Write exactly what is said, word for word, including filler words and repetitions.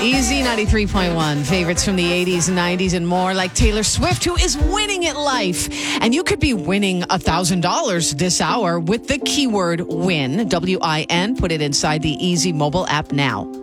Easy ninety-three point one. Favorites from the eighties, nineties, and more, like Taylor Swift, who is winning at life. And you could be winning one thousand dollars this hour with the keyword WIN, W I N. Put it inside the Easy mobile app now.